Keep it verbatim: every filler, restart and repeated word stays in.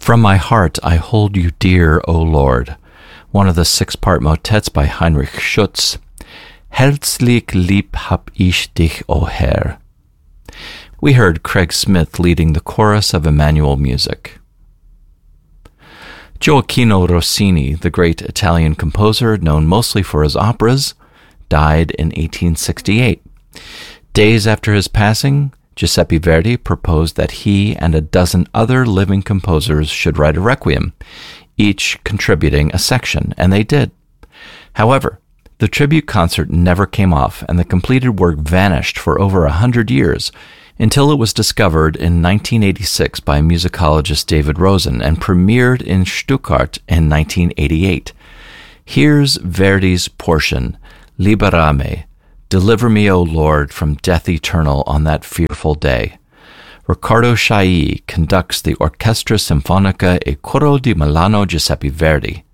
From my heart I hold you dear, O Lord, one of the six-part motets by Heinrich Schütz. Herzlich lieb hab ich dich, O Herr. We heard Craig Smith leading the chorus of Emmanuel Music. Gioacchino Rossini, the great Italian composer known mostly for his operas, died in eighteen sixty-eight. Days after his passing, Giuseppe Verdi proposed that he and a dozen other living composers should write a requiem, each contributing a section, and they did. However, the tribute concert never came off, and the completed work vanished for over a hundred years, until it was discovered in nineteen eighty-six by musicologist David Rosen and premiered in Stuttgart in nineteen eighty-eight. Here's Verdi's portion, Libera me, Deliver me, O Lord, from death eternal on that fearful day. Riccardo Chailly conducts the Orchestra Sinfonica e Coro di Milano Giuseppe Verdi.